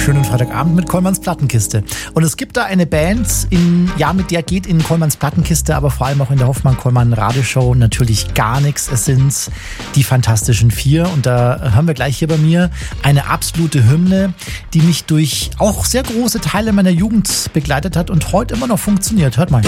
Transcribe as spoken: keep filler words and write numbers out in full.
schönen Freitagabend mit Kollmanns Plattenkiste. Und es gibt da eine Band, in, ja, mit der geht in Kollmanns Plattenkiste, aber vor allem auch in der Hoffmann-Kollmann-Radioshow natürlich gar nichts. Es sind die Fantastischen Vier. Und da haben wir gleich hier bei mir eine absolute Hymne, die mich durch auch sehr große Teile meiner Jugend begleitet hat und heute immer noch funktioniert. Hört mal.